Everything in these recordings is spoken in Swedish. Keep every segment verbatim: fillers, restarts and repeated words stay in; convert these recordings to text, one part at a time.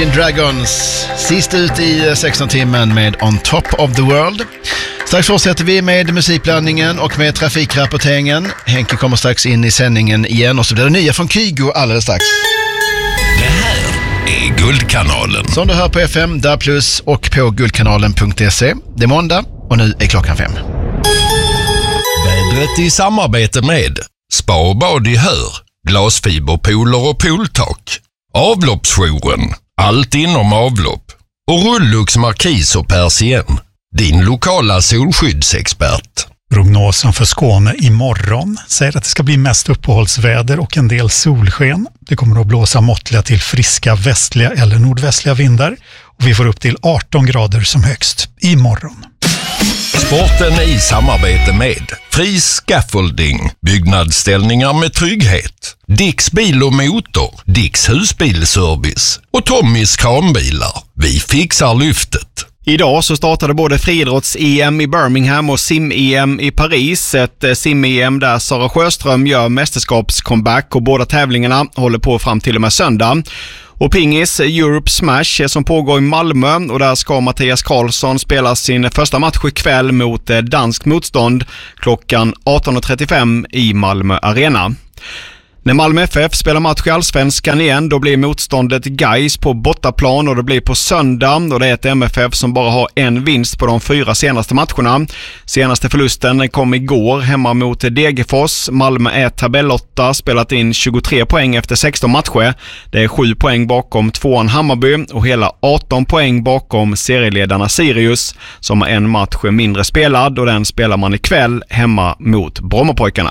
Dragons, sist ut i sexton timmen med On Top of the World. Strax fortsätter vi med musikblandningen och med trafikrapporteringen. Henke kommer strax in i sändningen igen och så blir det nya från Kygo alldeles strax. Det här är Guldkanalen. Som du hör på F M, där plus och på guldkanalen punkt se. Det är måndag och nu är klockan fem. Vädret i samarbete med Spa och bad i Hör, glasfiberpooler och pooltak, avloppsjouren, allt inom avlopp och Rullux Markis och Persien, din lokala solskyddsexpert. Prognosen för Skåne imorgon säger att det ska bli mest uppehållsväder och en del solsken. Det kommer att blåsa måttliga till friska västliga eller nordvästliga vindar och vi får upp till arton grader som högst imorgon. Sporten i samarbete med Fri Scaffolding, byggnadsställningar med trygghet, Dicks bil och motor, Dicks husbilservice och Tommys kranbilar. Vi fixar lyftet. Idag så startade både friidrotts-E M i Birmingham och sim-E M i Paris. Ett sim-E M där Sara Sjöström gör mästerskapscomeback och båda tävlingarna håller på fram till och med söndag. Och pingis, Europe Smash som pågår i Malmö och där ska Mattias Karlsson spela sin första match ikväll mot dansk motstånd klockan arton och trettiofem i Malmö Arena. När Malmö F F spelar match i Allsvenskan igen, då blir motståndet Gais på bortaplan och det blir på söndag och det är ett M F F som bara har en vinst på de fyra senaste matcherna. Senaste förlusten kom igår hemma mot Degerfors. Malmö är tabellotta, spelat in tjugotre poäng efter sexton matcher. Det är sju poäng bakom tvåan Hammarby och hela arton poäng bakom serieledarna Sirius som har en match mindre spelad och den spelar man ikväll hemma mot Brommapojkarna.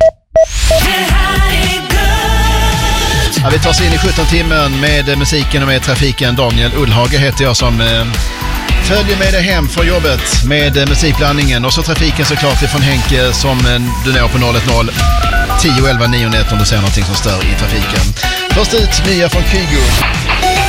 Ja, vi tar oss in i sjutton timmen med musiken och med trafiken. Daniel Ullhage heter jag som eh, följer med dig hem från jobbet med eh, musikblandningen och så trafiken såklart ifrån Henke som eh, du når på noll ett noll tio elva nio ett om du ser någonting som stör i trafiken. Först ut nya från Kygo.